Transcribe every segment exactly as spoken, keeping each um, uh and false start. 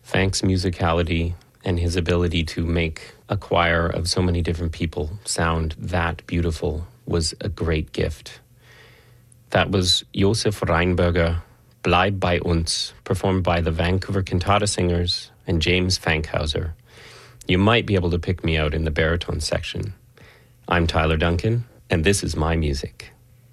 Fank's musicality and his ability to make a choir of so many different people sound that beautiful was a great gift. That was Josef Reinberger, Bleib bei uns, performed by the Vancouver Cantata Singers and James Fankhauser. You might be able to pick me out in the baritone section. I'm Tyler Duncan, and this is my music.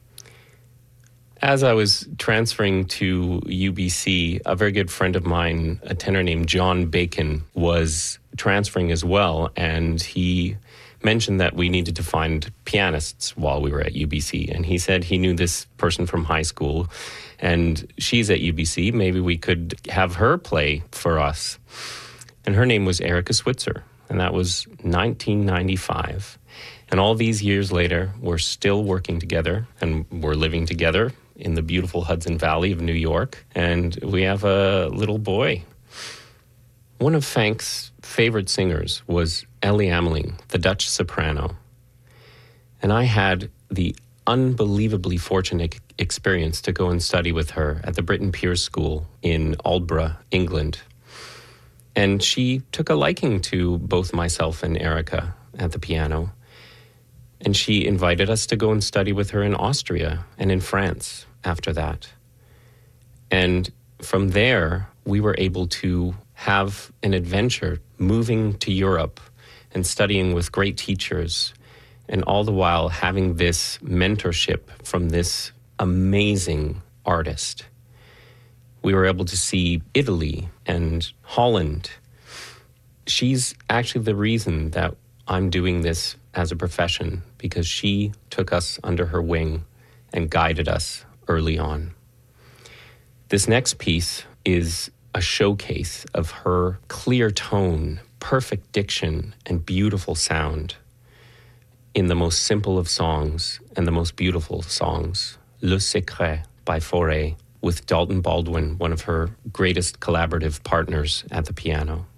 As I was transferring to U B C, a very good friend of mine, a tenor named John Bacon, was transferring as well, and he mentioned that we needed to find pianists while we were at U B C. And he said he knew this person from high school, and she's at U B C. Maybe we could have her play for us. And her name was Erica Switzer, and that was nineteen ninety-five. And all these years later, we're still working together, and we're living together in the beautiful Hudson Valley of New York, and we have a little boy. One of Fank's favorite singers was Ellie Ameling, the Dutch soprano. And I had the unbelievably fortunate experience to go and study with her at the Britten Peers School in Aldborough, England. And she took a liking to both myself and Erica at the piano. And she invited us to go and study with her in Austria and in France after that. And from there, we were able to have an adventure moving to Europe and studying with great teachers, and all the while having this mentorship from this amazing artist. We were able to see Italy and Holland. She's actually the reason that I'm doing this as a profession, because she took us under her wing and guided us early on. This next piece is a showcase of her clear tone, perfect diction, and beautiful sound in the most simple of songs and the most beautiful songs, Le Secret by Fauré, with Dalton Baldwin, one of her greatest collaborative partners at the piano.